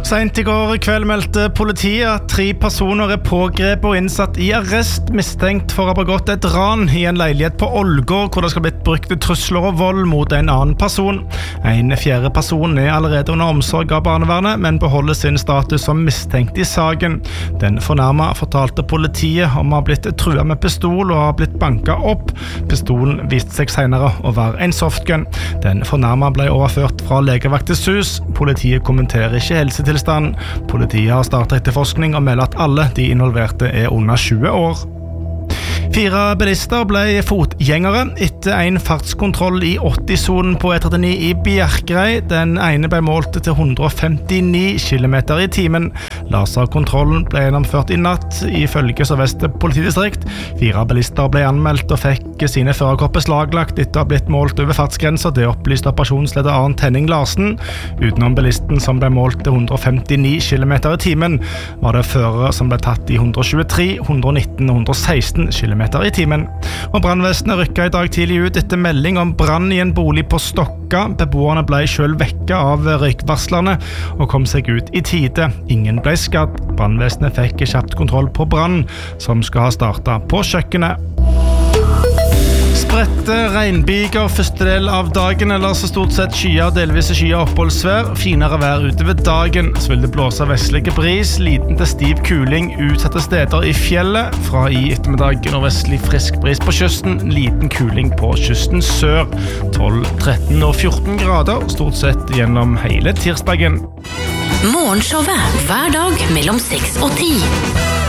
Sent I går kveld meldte politiet at 3 personer pågrepet og innsatt I arrest mistenkt for å ha begått et ran I en leilighet på Ålgård, hvor det skal blitt brukt trusler og vold mot en annen person. En fjerde person allerede under omsorg av barnevernet, men beholder sin status som mistenkt I saken. Den fornærmede fortalte politiet om å ha blitt truet med pistol og ha blitt banket opp. Pistolen viste seg senere å være en softgun. Den fornærmede ble overført fra legevaktens hus. Politiet kommenterer ikke helsetilstanden. Politiet har startet etterforskning og melder at alle de involverte under 20 år. 4 bilister ble fotgjengere etter en fartskontroll I 80-zonen på E39 I Bjerkreim. Den ene ble målt til 159 km I timen. Laserkontrollen ble gjennomført I natt ifølge Sør-Vest politidistrikt. 4 bilister ble anmeldt og fikk sine førerkort beslaglagt etter å ha blitt målt over fartsgrenser. Det opplyste operasjonsleder Arnt Henning Larsen. Utenom bilisten som ble målt til 159 km I timen, var det førere som ble tatt I 123, 119 og 116 km I timen. Og brannvesenet rykket I dag tidlig ut etter melding om brann I en bolig på Stokka. Beboerne ble selv vekket av røykvarslerne og kom seg ut I tide. Ingen ble skadd. Brannvesenet fikk kjapt kontroll på brann, som skal ha startet på kjøkkenet. Spredte regnbyger første del av dagen, eller så stort sett skyer, delvis skyer oppholdsvær. Finere vær utover dagen, så vil det blåse vestlige bris, liten til stiv kuling utsatte steder I fjellet. Fra I ettermiddag nordvestlig frisk bris på kysten, liten kuling på kysten sør. 12, 13 og 14 grader, stort sett gjennom hele tirsdagen. Morgenshowet hver dag mellom 6 og 10.